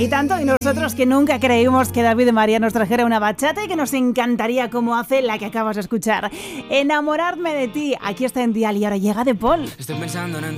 Y tanto, y nosotros que nunca creímos que David y María nos trajera una bachata y que nos encantaría como hace la que acabas de escuchar. Enamorarme de ti. Aquí está en Dial y ahora llega De Paul. Estoy pensando en